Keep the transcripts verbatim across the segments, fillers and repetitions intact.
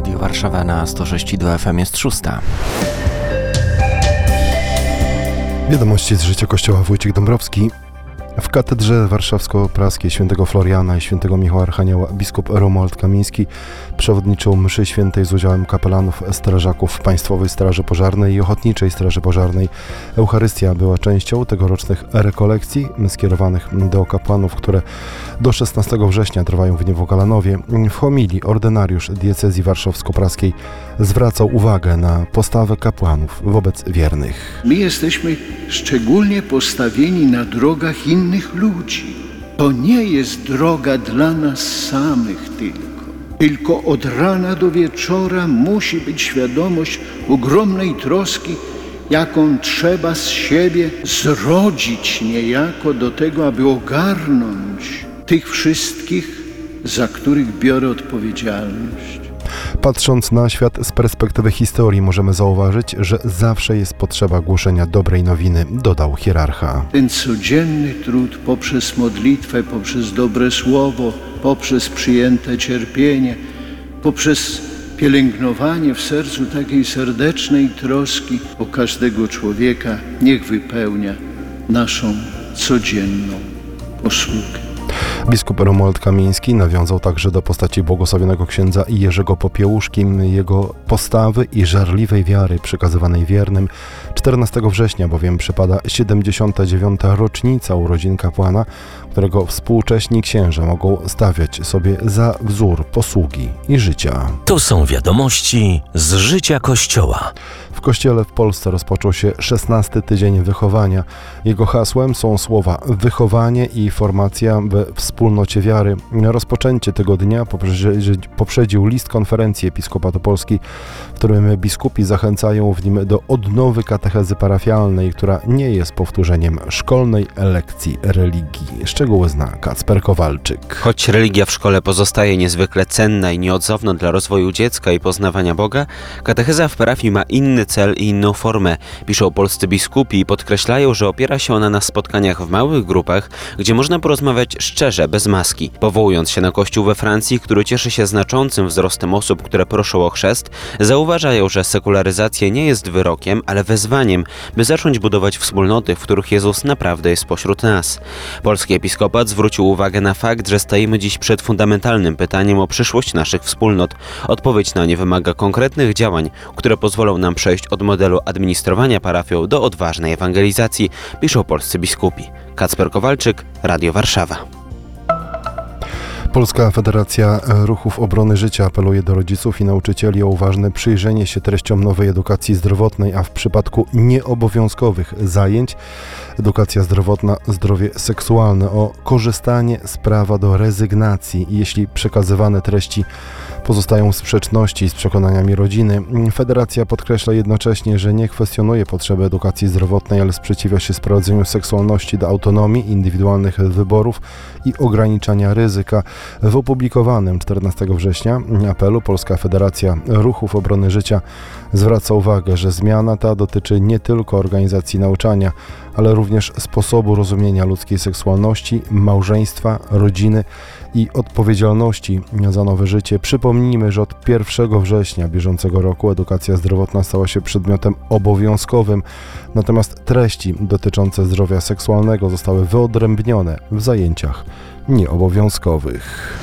Radio Warszawa na sto sześć i dwa F M jest szósta. Wiadomości z życia Kościoła. Wojciech Dąbrowski. W katedrze warszawsko-praskiej świętego Floriana i świętego Michała Archanioła biskup Romuald Kamiński przewodniczył mszy świętej z udziałem kapelanów strażaków Państwowej Straży Pożarnej i Ochotniczej Straży Pożarnej. Eucharystia była częścią tegorocznych rekolekcji skierowanych do kapłanów, które do szesnastego września trwają w Niewokalanowie. W homilii ordynariusz diecezji warszawsko-praskiej zwracał uwagę na postawę kapłanów wobec wiernych. My jesteśmy szczególnie postawieni na drogach innych ludzi. To nie jest droga dla nas samych tylko. Tylko od rana do wieczora musi być świadomość ogromnej troski, jaką trzeba z siebie zrodzić niejako do tego, aby ogarnąć tych wszystkich, za których biorę odpowiedzialność. Patrząc na świat z perspektywy historii, możemy zauważyć, że zawsze jest potrzeba głoszenia dobrej nowiny, dodał hierarcha. Ten codzienny trud poprzez modlitwę, poprzez dobre słowo, poprzez przyjęte cierpienie, poprzez pielęgnowanie w sercu takiej serdecznej troski o każdego człowieka, niech wypełnia naszą codzienną posługę. Biskup Romuald Kamiński nawiązał także do postaci błogosławionego księdza Jerzego Popiełuszki, jego postawy i żarliwej wiary przekazywanej wiernym. czternastego września bowiem przypada siedemdziesiąta dziewiąta rocznica urodzin kapłana, którego współcześni księża mogą stawiać sobie za wzór posługi i życia. To są wiadomości z życia Kościoła. W Kościele w Polsce rozpoczął się szesnasty tydzień wychowania. Jego hasłem są słowa wychowanie i formacja we wspólnocie wiary. Rozpoczęcie tego dnia poprzedził list konferencji Episkopatu Polski, w którym biskupi zachęcają w nim do odnowy katechezy parafialnej, która nie jest powtórzeniem szkolnej lekcji religii. Szczegóły zna Kacper Kowalczyk. Choć religia w szkole pozostaje niezwykle cenna i nieodzowna dla rozwoju dziecka i poznawania Boga, katecheza w parafii ma inny cel i inną formę. Piszą polscy biskupi i podkreślają, że opiera się ona na spotkaniach w małych grupach, gdzie można porozmawiać szczerze, bez maski. Powołując się na Kościół we Francji, który cieszy się znaczącym wzrostem osób, które proszą o chrzest, zauważają, że sekularyzacja nie jest wyrokiem, ale wezwaniem, by zacząć budować wspólnoty, w których Jezus naprawdę jest pośród nas. Polski episkopat zwrócił uwagę na fakt, że stoimy dziś przed fundamentalnym pytaniem o przyszłość naszych wspólnot. Odpowiedź na nie wymaga konkretnych działań, które pozwolą nam przejść od modelu administrowania parafią do odważnej ewangelizacji, piszą polscy biskupi. Kacper Kowalczyk, Radio Warszawa. Polska Federacja Ruchów Obrony Życia apeluje do rodziców i nauczycieli o uważne przyjrzenie się treściom nowej edukacji zdrowotnej, a w przypadku nieobowiązkowych zajęć edukacja zdrowotna, zdrowie seksualne, o korzystanie z prawa do rezygnacji, jeśli przekazywane treści pozostają w sprzeczności z przekonaniami rodziny. Federacja podkreśla jednocześnie, że nie kwestionuje potrzeby edukacji zdrowotnej, ale sprzeciwia się sprowadzeniu seksualności do autonomii, indywidualnych wyborów i ograniczania ryzyka. W opublikowanym czternastego września apelu Polska Federacja Ruchów Obrony Życia zwraca uwagę, że zmiana ta dotyczy nie tylko organizacji nauczania, ale również sposobu rozumienia ludzkiej seksualności, małżeństwa, rodziny i odpowiedzialności za nowe życie. Przypomnijmy, że od pierwszego września bieżącego roku edukacja zdrowotna stała się przedmiotem obowiązkowym, natomiast treści dotyczące zdrowia seksualnego zostały wyodrębnione w zajęciach nieobowiązkowych.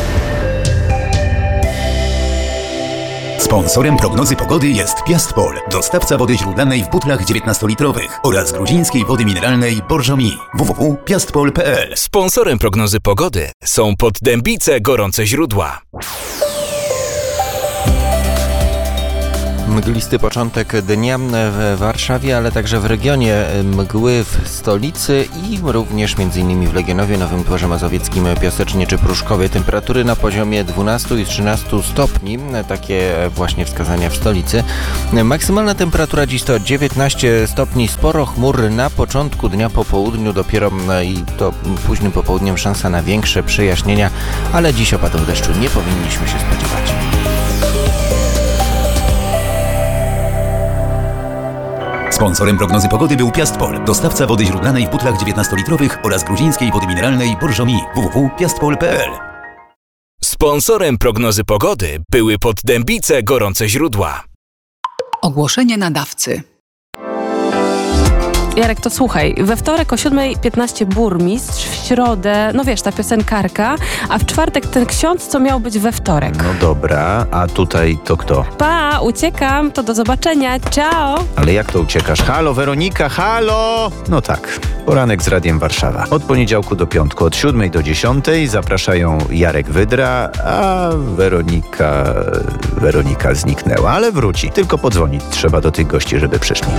Sponsorem prognozy pogody jest Piastpol, dostawca wody źródlanej w butlach dziewiętnastolitrowych oraz gruzińskiej wody mineralnej Borżomi. w w w kropka piastpol kropka p l. Sponsorem prognozy pogody są Poddębice Gorące Źródła. Mglisty początek dnia w Warszawie, ale także w regionie, mgły w stolicy i również m.in. w Legionowie, Nowym Dworze Mazowieckim, Piasecznie czy Pruszkowie. Temperatury na poziomie dwunastu i trzynastu stopni, takie właśnie wskazania w stolicy. Maksymalna temperatura dziś to dziewiętnaście stopni, sporo chmur na początku dnia, po południu dopiero i to późnym popołudniem szansa na większe przejaśnienia, ale dziś opadów deszczu nie powinniśmy się spodziewać. Sponsorem prognozy pogody był Piastpol, dostawca wody źródlanej w butlach dziewiętnastolitrowych oraz gruzińskiej wody mineralnej Borżomi. w w w kropka piastpol kropka p l. Sponsorem prognozy pogody były Poddębice Gorące Źródła. Ogłoszenie nadawcy. Jarek, to słuchaj, we wtorek o siódma piętnaście burmistrz, w środę, no wiesz, ta piosenkarka, a w czwartek ten ksiądz, co miał być we wtorek. No dobra, a tutaj to kto? Pa, uciekam, to do zobaczenia, ciao! Ale jak to uciekasz? Halo, Weronika, halo! No tak, poranek z Radiem Warszawa. Od poniedziałku do piątku, od siódmej do dziesiątej zapraszają Jarek Wydra, a Weronika... Weronika zniknęła, ale wróci. Tylko podzwonić trzeba do tych gości, żeby przyszli.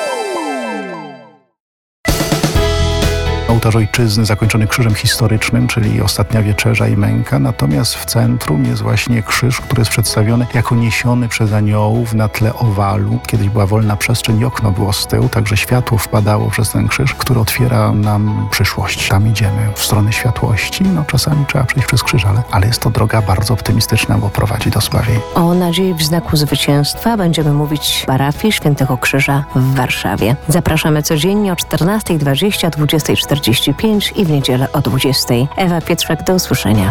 Ołtarz Ojczyzny zakończony krzyżem historycznym, czyli Ostatnia Wieczerza i Męka. Natomiast w centrum jest właśnie krzyż, który jest przedstawiony jako niesiony przez aniołów na tle owalu. Kiedyś była wolna przestrzeń i okno było z tyłu, także światło wpadało przez ten krzyż, który otwiera nam przyszłość. Tam idziemy w stronę światłości. No czasami trzeba przejść przez krzyż, ale, ale jest to droga bardzo optymistyczna, bo prowadzi do zbawienia. O nadziei w znaku zwycięstwa będziemy mówić w parafii Świętego Krzyża w Warszawie. Zapraszamy codziennie o czternasta dwadzieścia, dwudziesta czterdzieści pięć i w niedzielę o dwudziestej. Ewa Pietrzak, do usłyszenia.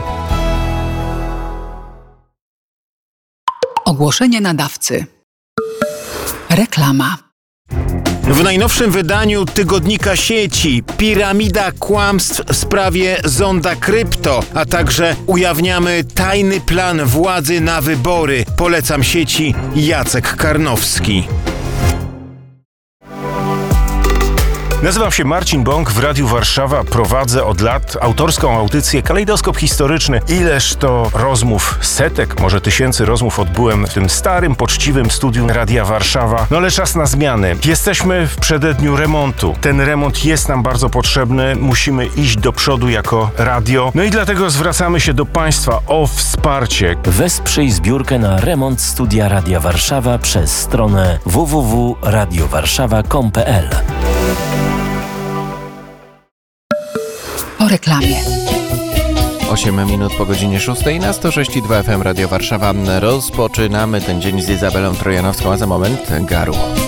Ogłoszenie nadawcy. Reklama. W najnowszym wydaniu tygodnika sieci piramida kłamstw w sprawie zonda krypto, a także ujawniamy tajny plan władzy na wybory. Polecam sieci Jacek Karnowski. Nazywam się Marcin Bąk, w Radiu Warszawa prowadzę od lat autorską audycję Kalejdoskop Historyczny. Ileż to rozmów, setek, może tysięcy rozmów odbyłem w tym starym, poczciwym studiu Radia Warszawa. No ale czas na zmiany. Jesteśmy w przededniu remontu. Ten remont jest nam bardzo potrzebny. Musimy iść do przodu jako radio. No i dlatego zwracamy się do Państwa o wsparcie. Wesprzyj zbiórkę na remont studia Radia Warszawa przez stronę w w w kropka radio warszawa kropka com kropka p l. Po reklamie. osiem minut po godzinie szóstej na sto sześć i dwa F M Radio Warszawa. Rozpoczynamy ten dzień z Izabelą Trojanowską, a za moment Garu.